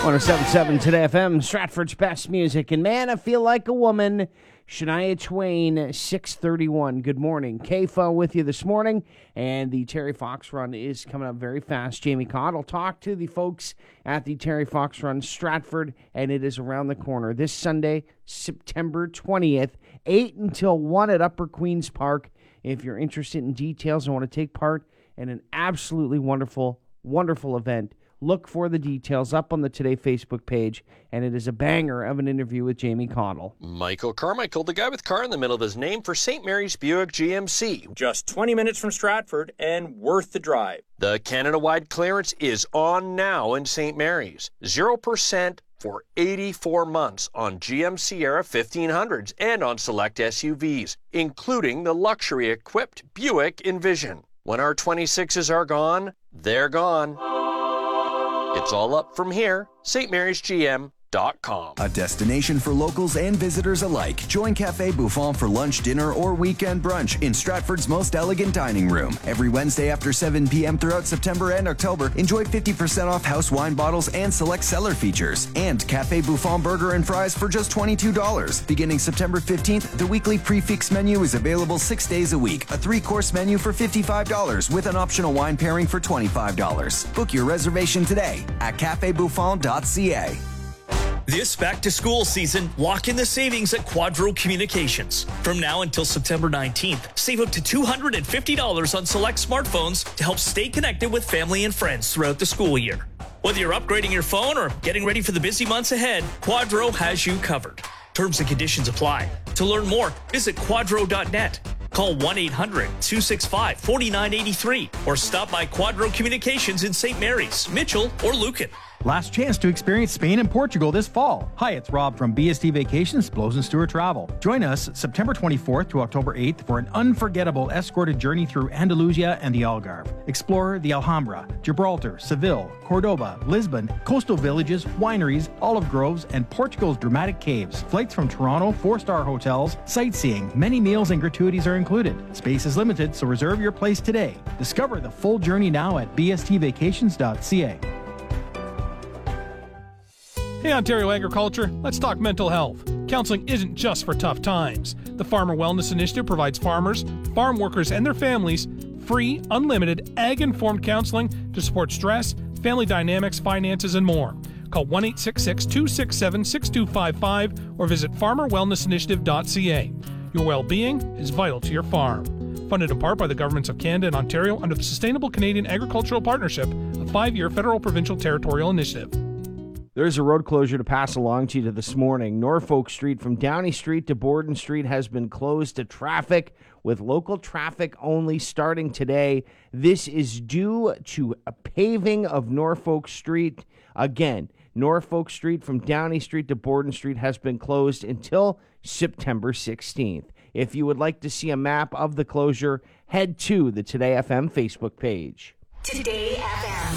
107.7 Today FM, Stratford's best music. And man, I feel like a woman. Shania Twain, 6:31. Good morning. KFO with you this morning. And the Terry Fox Run is coming up very fast. Jamie Cott will talk to the folks at the Terry Fox Run Stratford, and it is around the corner. This Sunday, September 20th, 8 until 1 at Upper Queen's Park. If you're interested in details and want to take part in an absolutely wonderful, wonderful event, look for the details up on the Today Facebook page, and it is a banger of an interview with Jamie Connell. Michael Carmichael, the guy with car in the middle of his name for St. Mary's Buick GMC. Just 20 minutes from Stratford and worth the drive. The Canada-wide clearance is on now in St. Mary's. 0% for 84 months on GM Sierra 1500s and on select SUVs, including the luxury-equipped Buick Envision. When our 26s are gone, they're gone. It's all up from here. stmarysgm.com. A destination for locals and visitors alike. Join Cafe Buffon for lunch, dinner, or weekend brunch in Stratford's most elegant dining room. Every Wednesday after 7 p.m. throughout September and October, enjoy 50% off house wine bottles and select cellar features. And Cafe Buffon burger and fries for just $22. Beginning September 15th, the weekly prefix menu is available 6 days a week. A 3-course menu for $55 with an optional wine pairing for $25. Book your reservation today at cafebuffon.ca. This back-to-school season, lock in the savings at Quadro Communications. From now until September 19th, save up to $250 on select smartphones to help stay connected with family and friends throughout the school year. Whether you're upgrading your phone or getting ready for the busy months ahead, Quadro has you covered. Terms and conditions apply. To learn more, visit quadro.net. Call 1-800-265-4983 or stop by Quadro Communications in St. Mary's, Mitchell, or Lucan. Last chance to experience Spain and Portugal this fall. Hi, it's Rob from BST Vacations, Blows and Stewart Travel. Join us September 24th to October 8th for an unforgettable escorted journey through Andalusia and the Algarve. Explore the Alhambra, Gibraltar, Seville, Cordoba, Lisbon, coastal villages, wineries, olive groves, and Portugal's dramatic caves. Flights from Toronto, 4-star hotels, sightseeing, many meals and gratuities are included. Space is limited, so reserve your place today. Discover the full journey now at bstvacations.ca. Hey, Ontario Agriculture, let's talk mental health. Counseling isn't just for tough times. The Farmer Wellness Initiative provides farmers, farm workers, and their families free, unlimited, ag-informed counseling to support stress, family dynamics, finances, and more. Call 1-866-267-6255 or visit farmerwellnessinitiative.ca. Your well-being is vital to your farm. Funded in part by the governments of Canada and Ontario under the Sustainable Canadian Agricultural Partnership, a 5-year federal provincial territorial initiative. There's a road closure to pass along to you this morning. Norfolk Street from Downey Street to Borden Street has been closed to traffic, with local traffic only starting today. This is due to a paving of Norfolk Street. Again, Norfolk Street from Downey Street to Borden Street has been closed until September 16th. If you would like to see a map of the closure, head to the Today FM Facebook page. Today FM.